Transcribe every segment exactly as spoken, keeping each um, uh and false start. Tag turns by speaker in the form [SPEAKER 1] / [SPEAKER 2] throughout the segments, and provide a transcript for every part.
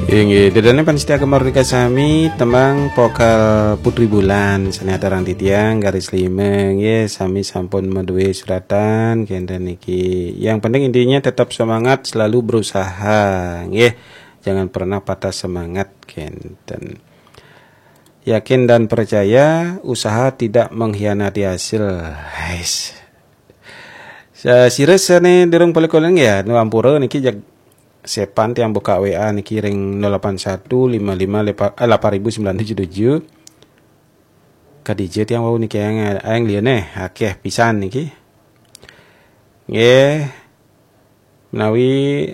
[SPEAKER 1] Inggih, dedane panitia kemerdekaan sami tembang pokal Putri Bulan senata rang titiang garis lima nggih sami sampun menduwe suratan kenten niki. Yang penting intinya tetap semangat, selalu berusaha nggih. Jangan pernah patah semangat kenten. Yakin dan percaya, usaha tidak mengkhianati hasil. Guys. Sa sires ne dereng palekolen ya, nu ampura niki jag Sepan tiang buka W A niki ring nol delapan satu lima lima delapan ribu sembilan tujuh tujuh. Kadije tiang wau niki yang aeng liane akeh pisan niki. Nggih. Menawi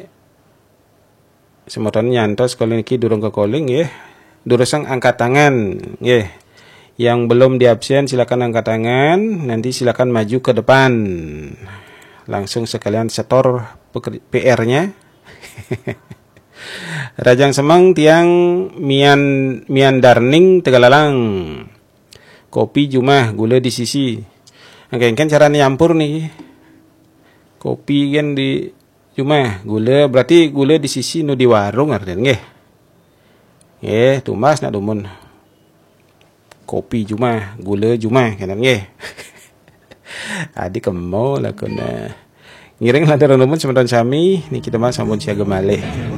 [SPEAKER 1] semoten nyantos kalau niki durung ke calling nggih. Durusang angkat tangan nggih. Yang belum diabsen silakan angkat tangan, nanti silakan maju ke depan. Langsung sekalian setor P R-nya. Rajang Semang tiang mian mian darning Tegalalang. Kopi Jumah gula di sisi. Angken kan cara nyampur nih. Kopi kan di Jumah gula berarti gula di sisi nu di warung artinya nggih. Nggih, tumas nak dumun. Kopi Jumah, gula Jumah kan nggih. Adi kemo lakona. Ngiring lantaran numun sementan sami niki teman sampun siaga malih.